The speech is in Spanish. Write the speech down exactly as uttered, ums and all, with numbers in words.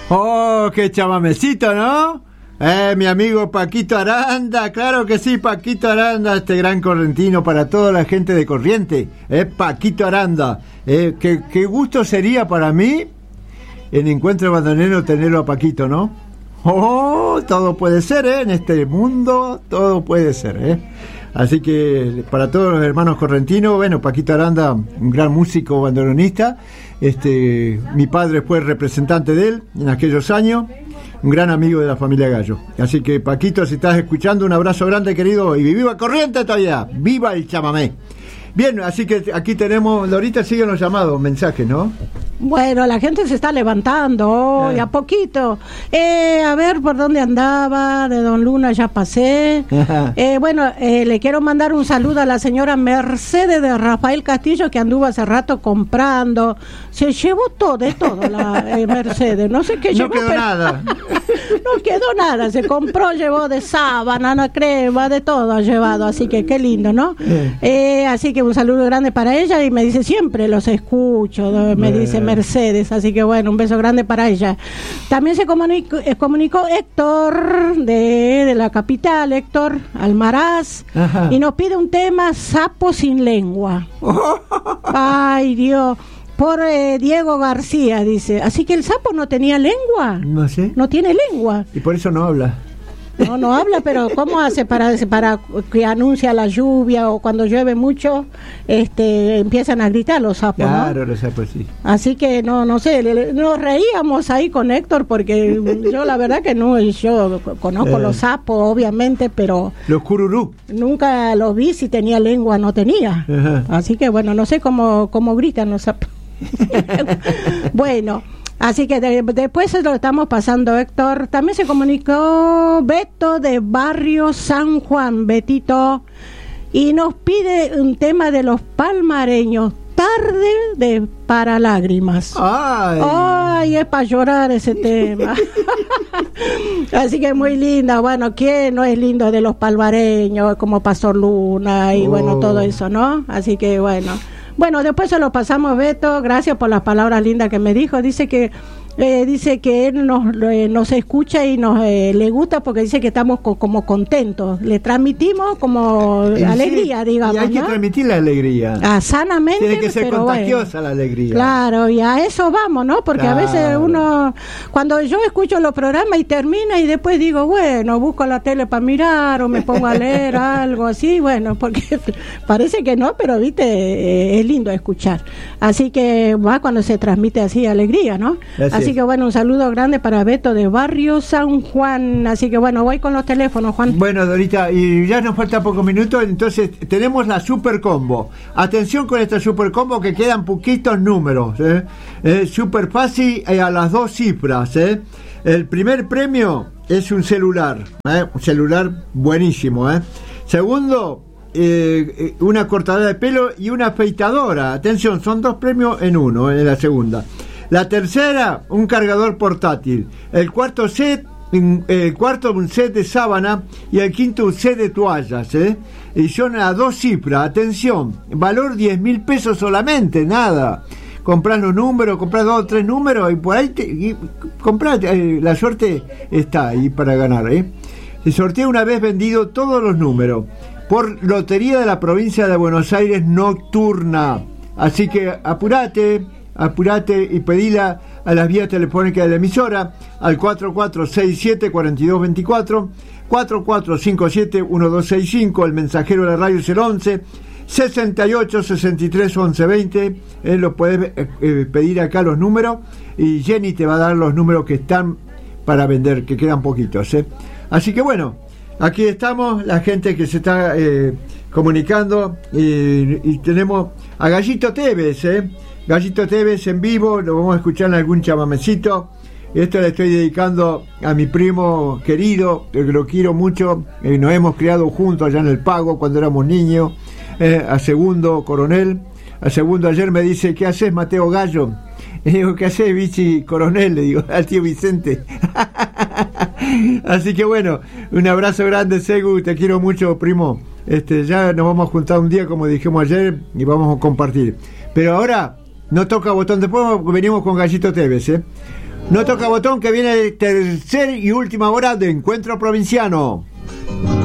Oh, qué chamamecito, ¿no? Eh, mi amigo Paquito Aranda, claro que sí, Paquito Aranda, este gran correntino para toda la gente de Corriente, eh, Paquito Aranda, eh, qué, qué gusto sería para mí en Encuentro Bandoneero tenerlo a Paquito, ¿no? Oh, todo puede ser, ¿eh? En este mundo todo puede ser, ¿eh? Así que para todos los hermanos correntinos, bueno, Paquito Aranda, un gran músico bandoneonista, este, mi padre fue representante de él en aquellos años, un gran amigo de la familia Gallo. Así que Paquito, si estás escuchando, un abrazo grande, querido, y viva Corriente todavía, viva el chamamé. Bien, así que aquí tenemos, Lorita, siguen los llamados, mensajes, ¿no? Bueno, la gente se está levantando hoy, eh. a poquito. Eh, a ver por dónde andaba, de Don Luna ya pasé. eh, bueno, eh, le quiero mandar un saludo a la señora Mercedes de Rafael Castillo, que anduvo hace rato comprando. Se llevó todo, de todo, la eh, Mercedes. No sé qué no llevó. Quedó pero... nada. No quedó nada. Se compró, llevó de sábana, una crema, de todo ha llevado. Así que qué lindo, ¿no? Eh. Eh, así que un saludo grande para ella, y me dice siempre los escucho, me eh. dice Mercedes, así que bueno, un beso grande para ella. También se comunicó, eh, comunicó Héctor de, de la capital, Héctor Almaraz. Ajá. Y nos pide un tema, Sapo sin lengua. Ay, Dios. Por eh, Diego García, dice. Así que el sapo no tenía lengua. No sé. No tiene lengua. Y por eso no habla. No, no habla, pero ¿cómo hace para, para que anuncia la lluvia, o cuando llueve mucho, este, empiezan a gritar los sapos? Claro, ¿no? los sapos, sí. Así que no, no sé, le, nos reíamos ahí con Héctor, porque yo la verdad que no, yo conozco eh. los sapos, obviamente, pero... Los cururú. Nunca los vi, si tenía lengua no tenía. Ajá. Así que bueno, no sé cómo, cómo gritan los sapos. Bueno... Así que de, después se lo estamos pasando, Héctor. También se comunicó Beto de Barrio San Juan, Betito, y nos pide un tema de los palmareños, Tarde de para lágrimas. Ay, Ay es para llorar ese tema. Así que muy linda. Bueno, ¿quién no es lindo de los palmareños? Como Pastor Luna y oh. bueno, todo eso, ¿no? Así que bueno... Bueno, después se lo pasamos, Beto. Gracias por las palabras lindas que me dijo. Dice que eh, dice que él nos, eh, nos escucha y nos eh, le gusta, porque dice que estamos co- como contentos. Le transmitimos como sí, alegría, digamos. Y hay ¿no? que transmitir la alegría. Ah, sanamente. Tiene que ser contagiosa bueno, la alegría. Claro, y a eso vamos, ¿no? Porque claro. a veces uno, cuando yo escucho los programas y termina, y después digo, bueno, busco la tele para mirar o me pongo a leer algo así, bueno, porque parece que no, pero viste, eh, es lindo escuchar. Así que va cuando se transmite así alegría, ¿no? Así, así que bueno, un saludo grande para Beto de Barrio San Juan. Así que bueno, voy con los teléfonos, Juan. Bueno, Dorita, y ya nos falta pocos minutos, entonces tenemos la super combo. Atención con esta super combo, que quedan poquitos números, ¿eh? Eh, super fácil, eh, a las dos cifras, ¿eh? El primer premio es un celular, ¿eh? Un celular buenísimo, ¿eh? Segundo, eh, una cortadora de pelo y una afeitadora. Atención, son dos premios en uno, en la segunda. La tercera, un cargador portátil. El cuarto set, el cuarto un set de sábana, y el quinto un set de toallas, ¿eh? Y son a dos cifras. Atención, valor diez mil pesos solamente, nada. Comprás los números, comprás dos o tres números y por ahí te, y comprás, eh, la suerte está ahí para ganar, ¿eh? Se sortea una vez vendido todos los números por Lotería de la Provincia de Buenos Aires Nocturna. Así que apurate, apurate y pedila a las vías telefónicas de la emisora al cuatro cuatro seis siete, cuatro dos dos cuatro, cuatro cuatro cinco siete, uno dos seis cinco, el mensajero de la radio es el once, sesenta y ocho, sesenta y tres, once, veinte. Eh, lo puedes eh, pedir acá los números y Jenny te va a dar los números que están para vender, que quedan poquitos, ¿eh? Así que bueno, aquí estamos, la gente que se está eh, comunicando, eh, y tenemos a Gallito Tevez, ¿eh? Gallito Tevez en vivo, lo vamos a escuchar en algún chamamecito. Esto le estoy dedicando a mi primo querido, que lo quiero mucho, eh, nos hemos criado juntos allá en el Pago cuando éramos niños, eh, a Segundo Coronel. A Segundo ayer me dice, ¿qué haces, Mateo Gallo? Le digo, ¿qué haces, Vichy Coronel? Le digo, al tío Vicente. Así que bueno, un abrazo grande, Segu, te quiero mucho, primo. Este, ya nos vamos a juntar un día, como dijimos ayer, y vamos a compartir. Pero ahora no toca botón, después venimos con Gallito Tevez, ¿eh? No toca botón, que viene el tercer y última hora de Encuentro Provinciano.